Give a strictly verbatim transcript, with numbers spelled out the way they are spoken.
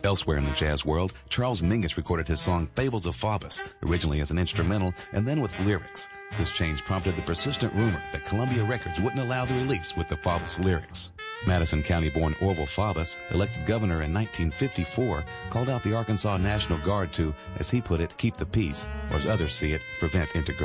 Elsewhere in the jazz world, Charles Mingus recorded his song Fables of Faubus, originally as an instrumental and then with lyrics. This change prompted the persistent rumor that Columbia Records wouldn't allow the release with the Faubus lyrics. Madison County-born Orville Faubus, elected governor in nineteen fifty-four, called out the Arkansas National Guard to, as he put it, keep the peace, or as others see it, prevent integration.